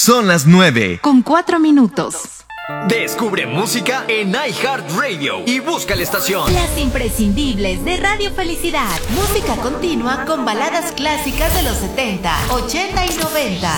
Son las 9:04. Descubre música en iHeartRadio y busca la estación. Las imprescindibles de Radio Felicidad. Música continua con baladas clásicas de los 70, 80 y 90.